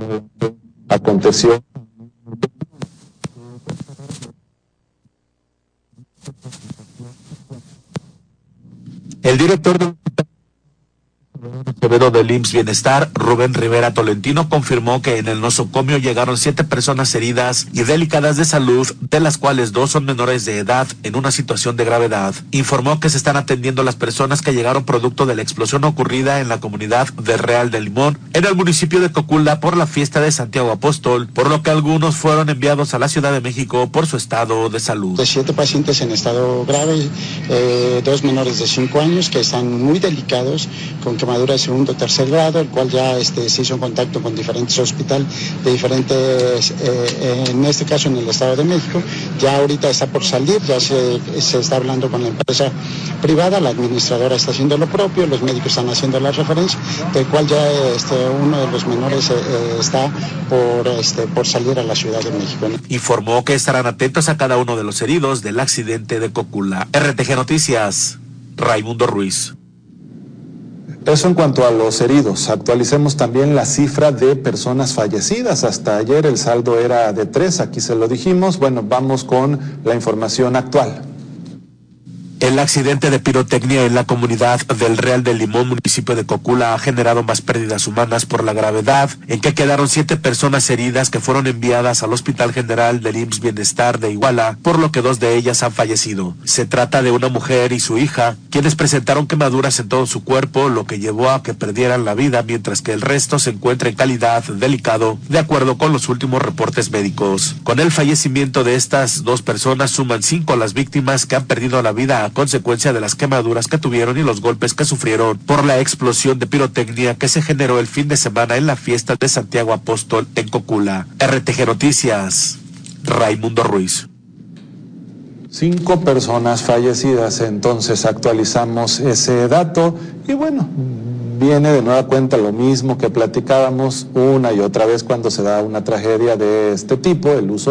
aconteció. El director del IMSS Bienestar, Rubén Rivera Tolentino, confirmó que en el nosocomio llegaron 7 personas heridas y delicadas de salud, de las cuales 2 son menores de edad en una situación de gravedad. Informó que se están atendiendo las personas que llegaron producto de la explosión ocurrida en la comunidad de Real del Limón, en el municipio de Cocula, por la fiesta de Santiago Apóstol, por lo que algunos fueron enviados a la Ciudad de México por su estado de salud. 7 pacientes en estado grave, 2 menores de 5 años que están muy delicados, con quemaduras de segundo o tercer grado, el cual ya se hizo en contacto con diferentes hospitales de diferentes, en este caso en el Estado de México. Ya ahorita está por salir, ya se está hablando con la empresa privada, la administradora está haciendo lo propio, los médicos están haciendo la referencia, del cual ya uno de los menores está por salir a la Ciudad de México. Informó que estarán atentos a cada uno de los heridos del accidente de Cocula. RTG Noticias, Raimundo Ruiz. Eso en cuanto a los heridos. Actualicemos también la cifra de personas fallecidas. Hasta ayer el saldo era de 3, aquí se lo dijimos. Bueno, vamos con la información actual. El accidente de pirotecnia en la comunidad del Real del Limón, municipio de Cocula, ha generado más pérdidas humanas por la gravedad, en que quedaron 7 personas heridas que fueron enviadas al Hospital General del IMSS Bienestar de Iguala, por lo que 2 de ellas han fallecido. Se trata de una mujer y su hija, quienes presentaron quemaduras en todo su cuerpo, lo que llevó a que perdieran la vida, mientras que el resto se encuentra en calidad delicado, de acuerdo con los últimos reportes médicos. Con el fallecimiento de estas 2 personas, suman 5 las víctimas que han perdido la vida a consecuencia de las quemaduras que tuvieron y los golpes que sufrieron por la explosión de pirotecnia que se generó el fin de semana en la fiesta de Santiago Apóstol en Cocula. RTG Noticias, Raimundo Ruiz. 5 personas fallecidas, entonces actualizamos ese dato y bueno, viene de nueva cuenta lo mismo que platicábamos una y otra vez cuando se da una tragedia de este tipo, el uso